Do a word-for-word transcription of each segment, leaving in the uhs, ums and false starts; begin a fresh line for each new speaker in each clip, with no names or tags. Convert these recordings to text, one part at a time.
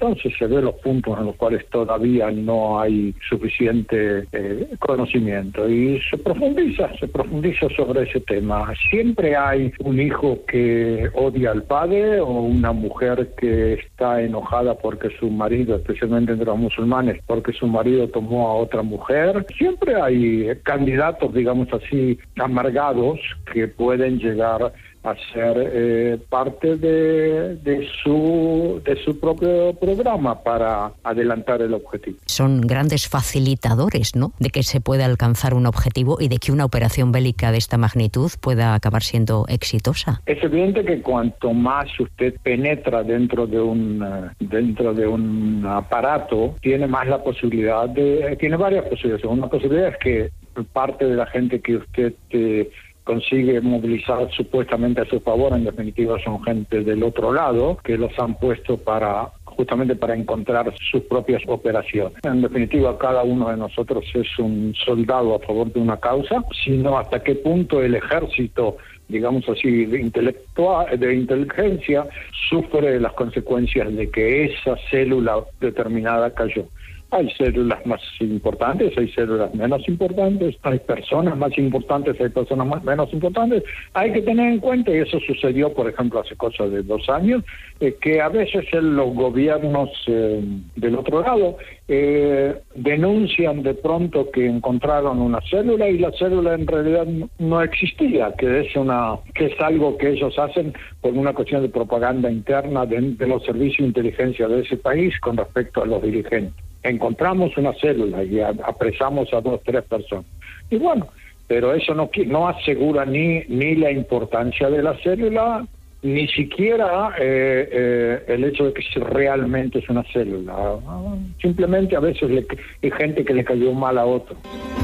entonces se ven los puntos en los cuales todavía no hay suficiente eh, conocimiento y se profundiza, se profundiza sobre ese tema. Siempre hay un hijo que odia al padre o una mujer que está enojada porque su marido, especialmente entre los musulmanes, porque su marido tomó a otra mujer. Siempre hay candidatos, digamos así, amargados que pueden llegar a ser eh, parte de, de su de su propio programa para adelantar el objetivo.
Son grandes facilitadores, ¿no?, de que se pueda alcanzar un objetivo y de que una operación bélica de esta magnitud pueda acabar siendo exitosa.
Es evidente que cuanto más usted penetra dentro de un uh, dentro de un aparato, tiene más la posibilidad de tiene varias posibilidades. Una posibilidad es que parte de la gente que usted eh, consigue movilizar supuestamente a su favor, en definitiva son gente del otro lado, que los han puesto para justamente para encontrar sus propias operaciones. En definitiva, cada uno de nosotros es un soldado a favor de una causa, sino hasta qué punto el ejército, digamos así, de intelectual, de inteligencia, sufre las consecuencias de que esa célula determinada cayó. Hay células más importantes, hay células menos importantes, hay personas más importantes, hay personas más, menos importantes. Hay que tener en cuenta, y eso sucedió, por ejemplo, hace cosa de dos años, eh, que a veces en los gobiernos eh, del otro lado eh, denuncian de pronto que encontraron una célula y la célula en realidad no existía, que es una que es algo que ellos hacen por una cuestión de propaganda interna de, de los servicios de inteligencia de ese país con respecto a los dirigentes. Encontramos una célula y apresamos a dos, tres personas. Y bueno, pero eso no, no asegura ni, ni la importancia de la célula, ni siquiera eh, eh, el hecho de que realmente es una célula. Simplemente a veces le, hay gente que le cayó mal a otro.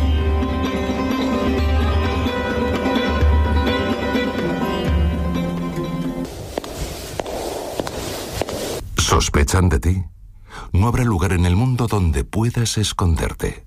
¿Sospechan de ti? No habrá lugar en el mundo donde puedas esconderte.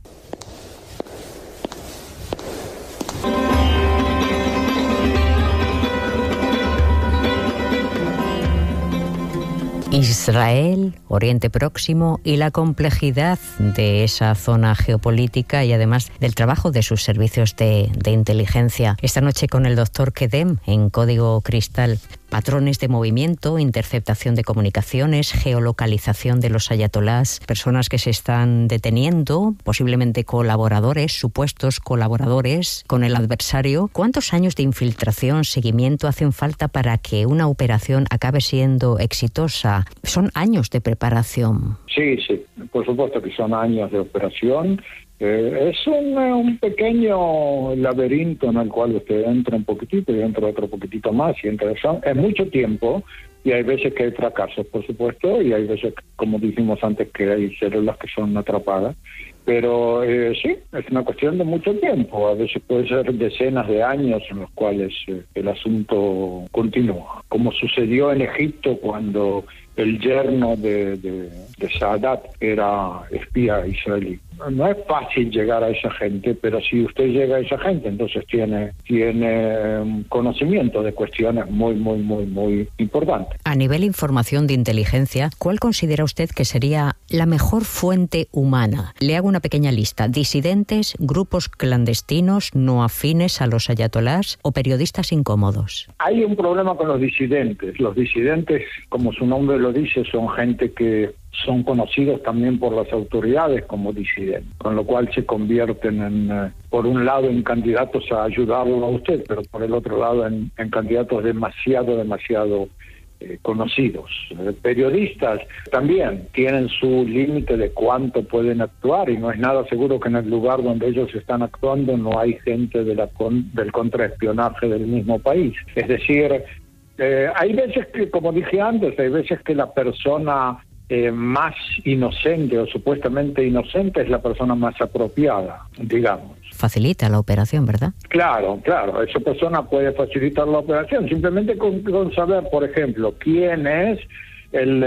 Israel, Oriente Próximo y la complejidad de esa zona geopolítica y además del trabajo de sus servicios de, de inteligencia. Esta noche con el doctor Kedem en Código Cristal. Patrones de movimiento, interceptación de comunicaciones, geolocalización de los ayatolás, personas que se están deteniendo, posiblemente colaboradores, supuestos colaboradores con el adversario. ¿Cuántos años de infiltración, seguimiento hacen falta para que una operación acabe siendo exitosa? Son años de preparación.
Sí, sí, por supuesto que son años de operación. Eh, es un, un pequeño laberinto en el cual usted entra un poquitito y entra otro poquitito más y entra eso. Es mucho tiempo y hay veces que hay fracasos, por supuesto, y hay veces, como dijimos antes, que hay células que son atrapadas. Pero eh, sí, es una cuestión de mucho tiempo. A veces puede ser decenas de años en los cuales eh, el asunto continúa. Como sucedió en Egipto cuando el yerno de, de, de Sadat era espía israelí. No es fácil llegar a esa gente, pero si usted llega a esa gente, entonces tiene, tiene conocimiento de cuestiones muy, muy, muy, muy importantes.
A nivel información de inteligencia, ¿cuál considera usted que sería la mejor fuente humana? Le hago una pequeña lista. Disidentes, grupos clandestinos no afines a los ayatolás o periodistas incómodos.
Hay un problema con los disidentes. Los disidentes, como su nombre lo dice, son gente que son conocidos también por las autoridades como disidentes, con lo cual se convierten en, eh, por un lado, en candidatos a ayudarlo a usted, pero por el otro lado en, en candidatos demasiado, demasiado eh, conocidos. Eh, periodistas también tienen su límite de cuánto pueden actuar y no es nada seguro que en el lugar donde ellos están actuando no hay gente de la con, del contraespionaje del mismo país. Es decir, eh, hay veces que, como dije antes, hay veces que la persona Eh, más inocente o supuestamente inocente es la persona más apropiada, digamos.
Facilita la operación, ¿verdad?
Claro, claro, esa persona puede facilitar la operación, simplemente con, con saber, por ejemplo, quién es el,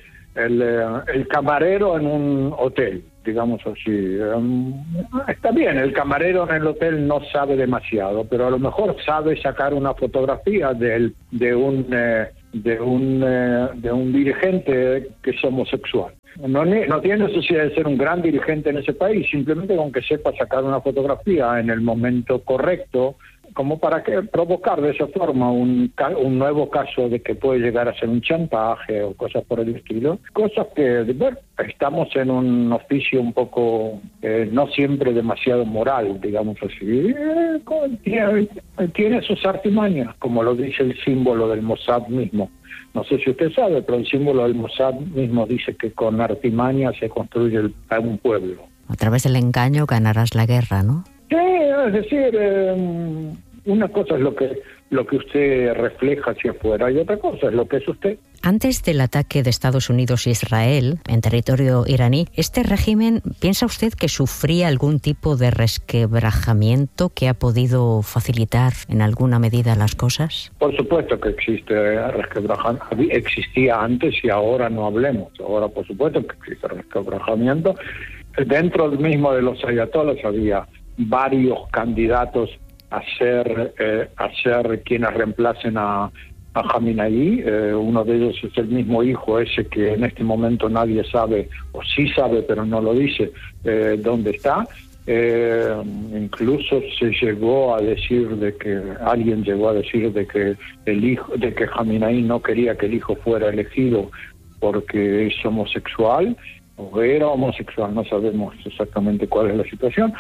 el, el camarero en un hotel, digamos así. Um, está bien, el camarero en el hotel no sabe demasiado, pero a lo mejor sabe sacar una fotografía de, de un... Eh, de un eh, de un dirigente que es homosexual. No, no tiene necesidad de ser un gran dirigente en ese país, simplemente con que sepa sacar una fotografía en el momento correcto, como para que provocar de esa forma un, un nuevo caso de que puede llegar a ser un chantaje o cosas por el estilo. Cosas que, bueno, estamos en un oficio un poco, eh, no siempre demasiado moral, digamos así. Eh, tiene, tiene sus artimañas, como lo dice el símbolo del Mossad mismo. No sé si usted sabe, pero el símbolo del Mossad mismo dice que con artimaña se construye el, un pueblo.
A través del engaño ganarás la guerra, ¿no?
Sí, es decir, eh, una cosa es lo que lo que usted refleja hacia afuera y otra cosa es lo que es usted.
Antes del ataque de Estados Unidos a Israel en territorio iraní, ¿este régimen piensa usted que sufría algún tipo de resquebrajamiento que ha podido facilitar en alguna medida las cosas?
Por supuesto que existe resquebrajamiento, existía antes y ahora no hablemos. Ahora por supuesto que existe resquebrajamiento. Dentro mismo de los ayatolás había varios candidatos a ser, eh, a ser quienes reemplacen a, a Khamenei. Eh, uno de ellos es el mismo hijo ese que en este momento nadie sabe, o sí sabe pero no lo dice, eh, dónde está. Eh, incluso se llegó a decir de que, alguien llegó a decir de que el hijo, de que Khamenei no quería que el hijo fuera elegido porque es homosexual, o era homosexual, no sabemos exactamente cuál es la situación.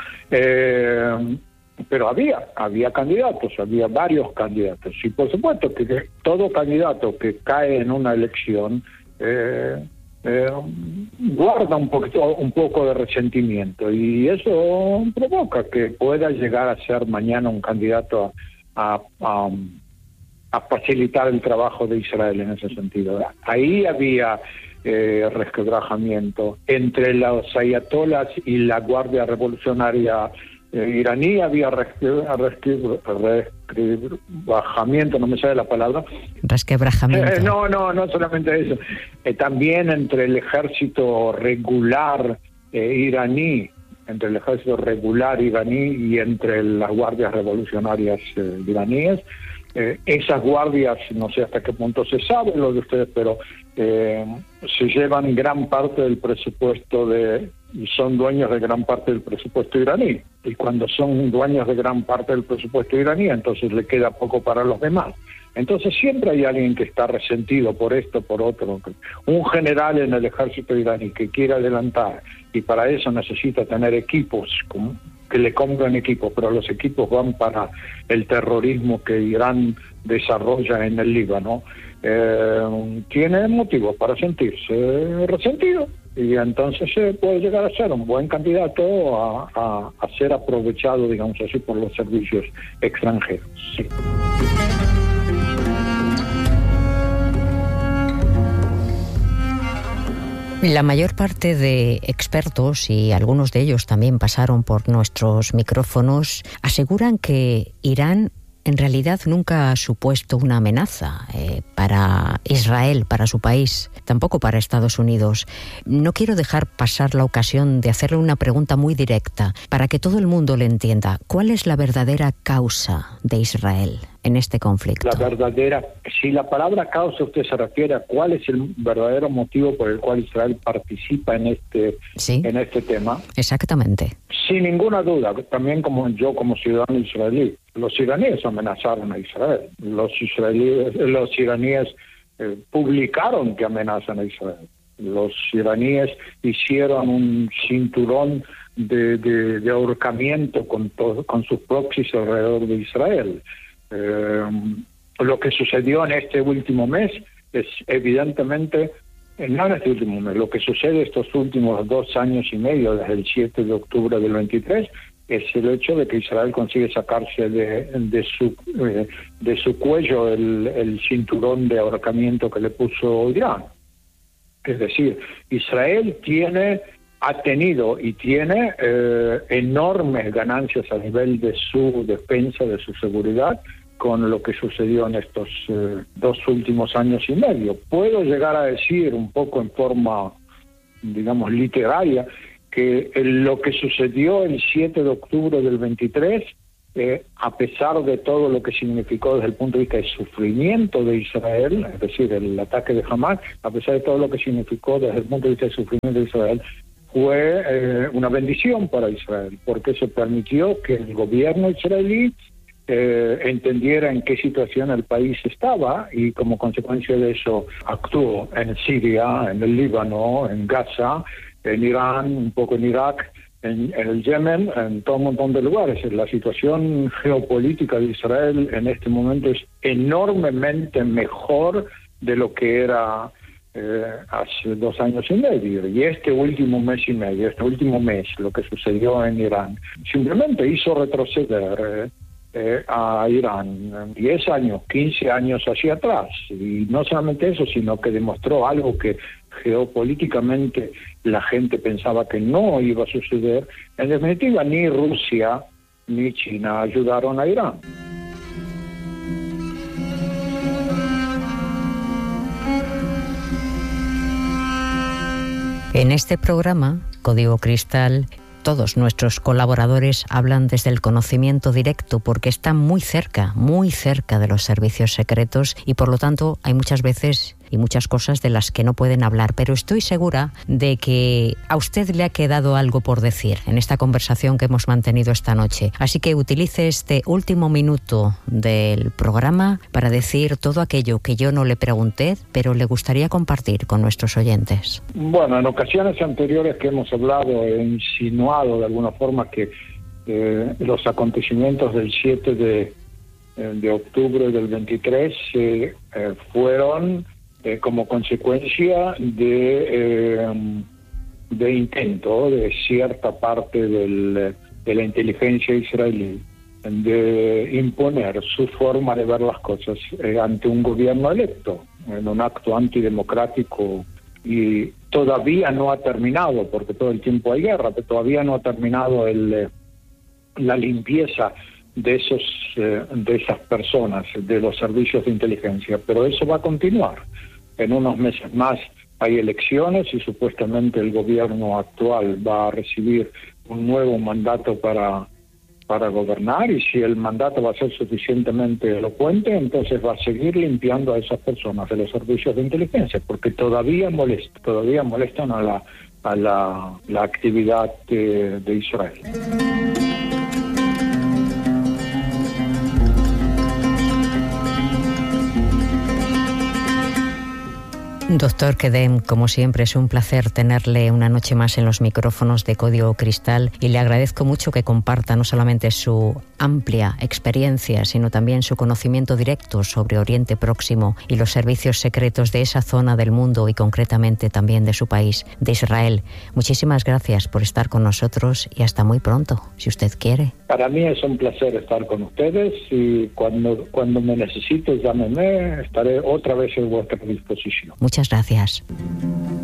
Eh, Pero había, había candidatos, había varios candidatos. Y por supuesto que, que todo candidato que cae en una elección eh, eh, guarda un poquito, un poco de resentimiento. Y eso provoca que pueda llegar a ser mañana un candidato a, a, a facilitar el trabajo de Israel en ese sentido. Ahí había eh, resquebrajamiento entre los ayatolás y la Guardia Revolucionaria Eh, iraní. Había resquebrajamiento, no me sale la palabra.
Resquebrajamiento.
Eh, no, no, no solamente eso. Eh, también entre el ejército regular eh, iraní, entre el ejército regular iraní y entre las guardias revolucionarias eh, iraníes. Eh, esas guardias, no sé hasta qué punto se sabe lo de ustedes, pero eh, se llevan gran parte del presupuesto de, y son dueños de gran parte del presupuesto iraní. Y cuando son dueños de gran parte del presupuesto iraní, entonces le queda poco para los demás. Entonces siempre hay alguien que está resentido por esto, por otro. Un general en el ejército iraní que quiere adelantar y para eso necesita tener equipos como que le compran equipos, pero los equipos van para el terrorismo que Irán desarrolla en el Líbano, eh, tiene motivos para sentirse resentido y entonces eh, puede llegar a ser un buen candidato a, a, a ser aprovechado, digamos así, por los servicios extranjeros. Sí.
La mayor parte de expertos, y algunos de ellos también pasaron por nuestros micrófonos, aseguran que Irán en realidad nunca ha supuesto una amenaza eh, para Israel, para su país, tampoco para Estados Unidos. No quiero dejar pasar la ocasión de hacerle una pregunta muy directa para que todo el mundo le entienda. ¿Cuál es la verdadera causa de Israel en este conflicto?
La verdadera, si la palabra causa usted se refiere a cuál es el verdadero motivo por el cual Israel participa en este,
sí,
en este tema.
Exactamente.
Sin ninguna duda, también como yo como ciudadano israelí, los iraníes amenazaron a Israel. Los israelíes, los iraníes eh, publicaron que amenazan a Israel. Los iraníes hicieron un cinturón de, de, de ahorcamiento con, todo, con sus proxies alrededor de Israel. Eh, lo que sucedió en este último mes es evidentemente, no en este último mes, lo que sucede estos últimos dos años y medio, desde el siete de octubre del veintitrés, es el hecho de que Israel consigue sacarse de, de, su, eh, de su cuello el, el cinturón de ahorcamiento que le puso Irán. Es decir, Israel tiene, ha tenido y tiene eh, enormes ganancias a nivel de su defensa, de su seguridad, con lo que sucedió en estos eh, dos últimos años y medio. Puedo llegar a decir un poco en forma, digamos, literaria, que lo que sucedió el siete de octubre del veintitrés eh, a pesar de todo lo que significó desde el punto de vista del sufrimiento de Israel, es decir, el ataque de Hamas, a pesar de todo lo que significó desde el punto de vista del sufrimiento de Israel, fue eh, una bendición para Israel, porque eso permitió que el gobierno israelí eh, entendiera en qué situación el país estaba y como consecuencia de eso actuó en Siria, en el Líbano, en Gaza, en Irán, un poco en Irak, en, en el Yemen, en todo un montón de lugares. La situación geopolítica de Israel en este momento es enormemente mejor de lo que era eh, hace dos años y medio. Y este último mes y medio, este último mes, lo que sucedió en Irán, simplemente hizo retroceder eh, eh, a Irán diez años, quince años hacia atrás. Y no solamente eso, sino que demostró algo que geopolíticamente la gente pensaba que no iba a suceder. En definitiva, ni Rusia ni China ayudaron a Irán.
En este programa, Código Cristal, todos nuestros colaboradores hablan desde el conocimiento directo porque están muy cerca, muy cerca de los servicios secretos y por lo tanto hay muchas veces y muchas cosas de las que no pueden hablar, pero estoy segura de que a usted le ha quedado algo por decir en esta conversación que hemos mantenido esta noche. Así que utilice este último minuto del programa para decir todo aquello que yo no le pregunté, pero le gustaría compartir con nuestros oyentes.
Bueno, en ocasiones anteriores que hemos hablado, he insinuado de alguna forma que eh, los acontecimientos del siete de, de octubre del veintitrés eh, eh, fueron Eh, como consecuencia de, eh, de intento de cierta parte del, de la inteligencia israelí de imponer su forma de ver las cosas eh, ante un gobierno electo, en un acto antidemocrático, y todavía no ha terminado, porque todo el tiempo hay guerra, pero todavía no ha terminado el, la limpieza de esos eh, de esas personas, de los servicios de inteligencia, pero eso va a continuar. En unos meses más hay elecciones y supuestamente el gobierno actual va a recibir un nuevo mandato para, para gobernar, y si el mandato va a ser suficientemente elocuente, entonces va a seguir limpiando a esas personas de los servicios de inteligencia, porque todavía molesta, todavía molestan a la, a la, la actividad de, de Israel.
Doctor Kedem, como siempre es un placer tenerle una noche más en los micrófonos de Código Cristal y le agradezco mucho que comparta no solamente su amplia experiencia, sino también su conocimiento directo sobre Oriente Próximo y los servicios secretos de esa zona del mundo y concretamente también de su país, de Israel. Muchísimas gracias por estar con nosotros y hasta muy pronto, si usted quiere.
Para mí es un placer estar con ustedes y cuando, cuando me necesite, llámeme, estaré otra vez a vuestra disposición.
Muchas gracias.